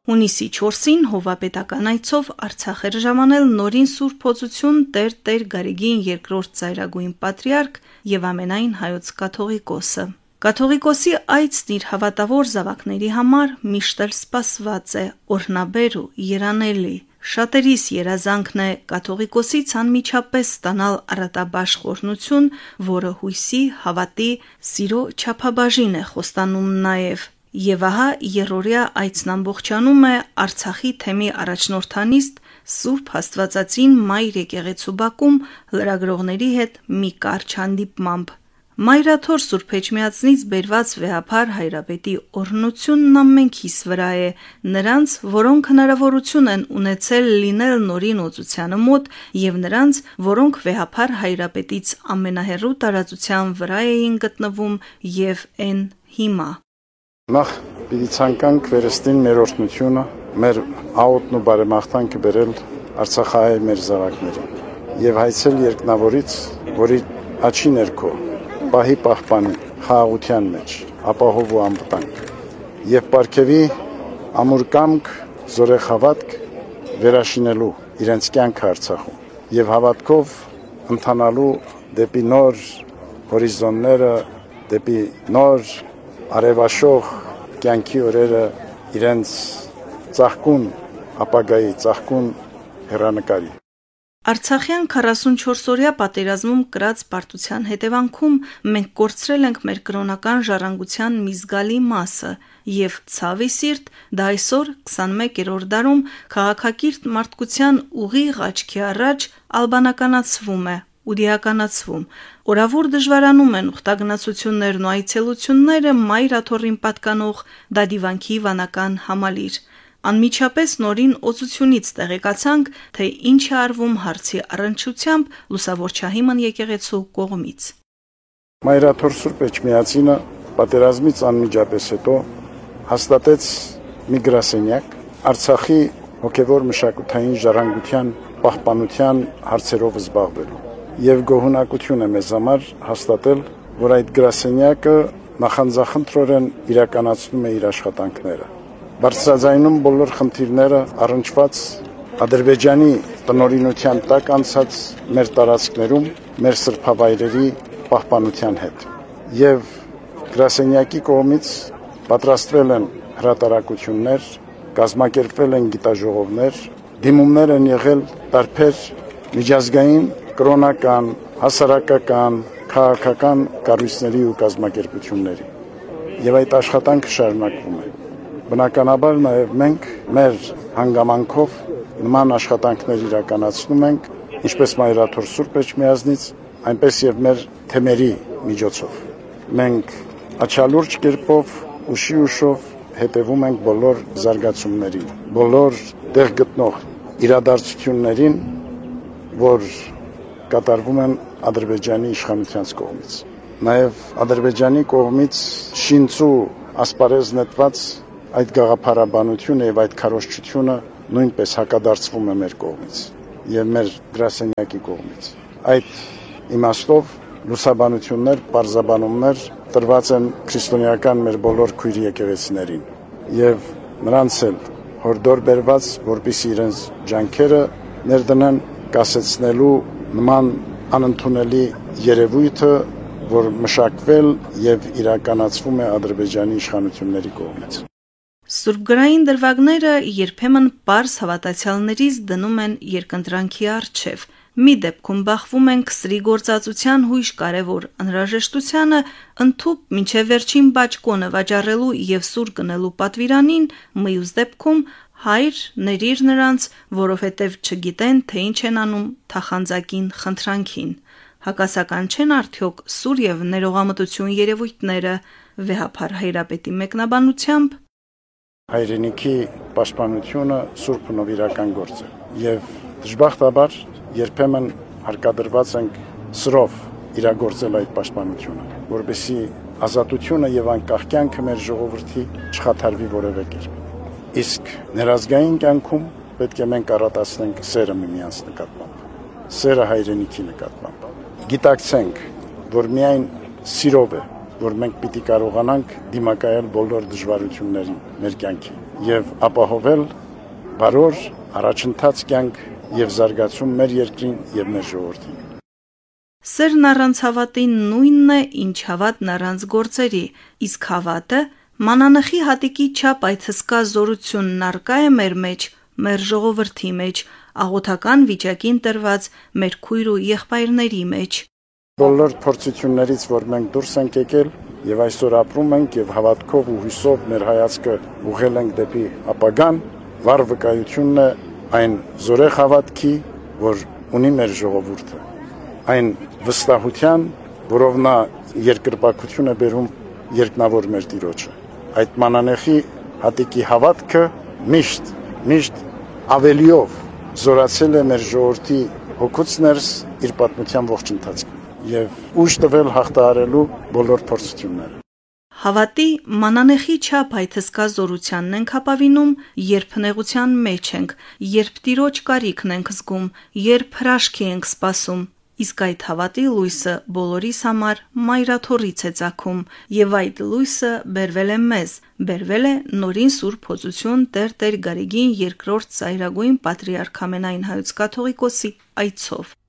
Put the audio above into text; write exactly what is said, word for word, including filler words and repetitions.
Հունիսի չորսին հովվապետական այցով Արցախ էր ժամանել նորին Սուրբ Օծություն Տեր Տեր Գարեգին երկրորդ ծայրագույն պատրիարք եւ ամենայն հայոց կաթողիկոսը։ Կաթողիկոսի այցն իր հավատավոր զավակների համար միշտ էլ սպասված է, օրհնաբեր ու երանելի։ Շատերիս երազանքն է կաթողիկոսից անմիջապես ստանալ առատաբաշխ օրհնություն, որը հույսի, հավատի, սիրո չափաբաժին է խոստանում նաև։ Եվ ահա երրորդյա այցն ամբողջանում է Արցախի թեմի առաջնորդանիստ Սուրբ Աստվածածին Մայր եկեղեցու բակում լրագրողների հետ մի կարճ հանդիպմամբ։ Մայրաթոր Սուրբ Էջմիածնից բերված վեհափար Հայրապետի օրհնությունն ամենքիս վրա է, նրանց, որոնք հնարավորություն են ունեցել լինել նորին օծությանը մոտ, եւ նրանց, որոնք վեհափար Հայրապետից ամենահեռու տարածության վրա էին գտնվում եւ են հիմա։ Նախ պիտի ցանկանք վերստին մեր օրհնությունը, մեր աղոթն ու բարեմաղթանքը բերել Արցախահայ մեր զավակներին եւ հայցել երկնավորից, որի աչի ներքո պահի պահպանի խաղաղության մեջ, ապահով ու անվտանգ եւ պարգևի ամուր կամք, զորեղ հավատք վերաշինելու իրենց կյանքը Արցախում եւ հավատքով ընթանալու դեպի նոր հորիզոնները, դեպի նոր արևաշող կյանքի օրերը իրենց ծաղկուն ապագայի, ծաղկուն հեռանկարի։ Արցախյան քառասունչորսօրյա պատերազմում կրած պարտության հետևանքում մենք կորցրել ենք մեր կրոնական ժառանգության մի զգալի մասը եւ ցավի սիրտ դա այսօր քսանմեկերորդ դարում քաղաքակիրթ մարդկության ուղիղ աչքի առաջ ալբանականացվում է ու դիականացվում։ Օրավուր դժվարանում են ուխտագնացություններն ու այցելությունները Մայր Աթոռին պատկանող դադիվանքի վանական համալիր։ Անմիջապես նորին օծությունից տեղեկացանք, թե ինչ է արվում հարցի առնչությամբ Լուսավորչահիմն եկեղեցու կողմից։ Մայր Աթոռ Սուրբ Էջմիածինը պատերազմից անմիջապես հետո հաստատեց մի գրասենյակ Արցախի հոգևոր մշակութային ժառանգության պահպանության հարցերով զբաղվելու եւ գոհունակություն է մեզ համար հաստատել, որ այդ գրասենյակը նախանձախնդրորեն իրականացնում է իր աշխատանքները։ Բարձրաձայնում բոլոր խնդիրները առնչված Ադրբեջանի տնօրինության տակ անցած մեր տարածքներում, մեր սրբավայրերի պահպանության հետ։ Եվ գրասենյակի կողմից պատրաստվել են հրատարակություններ, կազմակերպվել են գիտաժողովներ, դիմումներ են եղել տարբեր միջազգային, կրոնական, հասարակական, քաղաքական կառույցների ու կազմակերպությունների։ Եվ այդ աշխատանքը շարունակվում է։ Բնականաբար նաև մենք մեր հանգամանքով նման աշխատանքներ իրականացնում ենք, ինչպես Մայր Աթոռ Սուրբ Էջմիածնից, այնպես եւ մեր թեմերի միջոցով։ Մենք աչալուրջ կերպով, ուշի ուշով հետևում ենք բոլոր զարգացումներին, բոլոր տեղ գտնող իրադարձություններին, որ կատարվում են Ադրբեջանի իշխանության կողմից։ Նաև Ադրբեջանի կողմից շինծու ասպարեզ նետված այդ գաղափարաբանությունը եւ այդ քարոզչությունը նույնպես հակադարձվում է մեր կողմից եւ մեր գրասենյակի կողմից։ Այդ իմաստով լուսաբանություններ, պարզաբանումներ տրված են քրիստոնեական մեր բոլոր քույր եկեղեցիներին եւ նրանց էլ հորդոր բերված, որպիսի իրենց ջանքերը ներդնեն կասեցնելու նման անընդունելի երևույթը, որ մշակվել եւ իրականացվում է Ադրբեջանի իշխանությունների կողմից։ Սուրբգրային դրվագները երբեմն պարզ հավատացյալներից դնում են երկընտրանքի առջև։ Մի դեպքում բախվում ենք սրի գործածության հույժ կարևոր անհրաժեշտությանը ընդཐུպ մինչև վերջին բաճկոնը վաճառելու եւ սուր գնելու պատվիրանին, մյուս դեպքում հայր ներիր նրանց, որովհետև չգիտեն, թե ինչ են անում թախանձակին խնդրանքին։ Հակասական չեն արդյոք սուր եւ ներողամտություն երևույթները վեհափար Հայրապետի մեկնաբանությամբ։ Հայրենիքի պաշտպանությունը սուրբ նվիրական գործ է եւ դժբախտաբար երբեմն հարկադրված ենք սրով իրագործել այդ պաշտպանությունը, որպեսզի ազատությունը եւ անկախ կյանքը մեր ժողովրդի չխաթարվի որևէ կերպ։ Իսկ ներազգային կյանքում պետք է մենք առատացնենք սերը միմյանց նկատմամբ, սերը հայրենիքի նկատմամբ։ Գիտակցենք, որ միայն սիրով է որ մենք պիտի կարողանանք դիմակայել բոլոր դժվարություններին մեր կյանքի եւ ապահովել բարոր առաջընթաց կյանք եւ զարգացում մեր երկրին եւ մեր ժողովրդին։ Սերն առանց հավատի նույնն է, ինչ հավատն առանց գործերի, իսկ հավատը մանանեխի հատիկի չափ այդ հսկա զորությունն արկա է մեր մեջ, մեր ժողովրդի մեջ, աղոթական վիճակին տրված մեր քույր ու եղբայրների մեջ։ Բոլոր փորձություններից, որ մենք դուրս ենք եկել եւ այսօր ապրում ենք եւ հավատքով ու հույսով մեր հայացքը ուղղել ենք դեպի ապագան, վառ վկայությունն է այն զորեղ հավատքի, որ ունի մեր ժողովուրդը, այն վստահության, որով նա երկրպագություն է բերում երկնավոր մեր Տիրոջը։ Այդ մանանեխի հատիկի հավատքը միշտ, միշտ ավելիով զորացել է մեր ժողովրդի հոգուց ներս իր պատմության ողջ ընթացքում եւ ուժ տվել հաղթահարելու բոլոր փորձությունները։ Հավատի մանանեխի չափ այդ հսկա զորությանն ենք ապավինում, երբ նեղության մեջ ենք, երբ Տիրոջ կարիքն ենք զգում, երբ հրաշքի ենք սպասում, իսկ այդ հավատի լույսը բոլորիս համար մայրաթոռից է ծագում, եւ այդ լույսը բերվել է մեզ, բերվել է նորին Սուրբ Հոծություն Տեր Տեր Գարեգին երկրորդ ծայրագույն պատրիարք Ամենայն Հայոց Կաթողիկոսի այցով։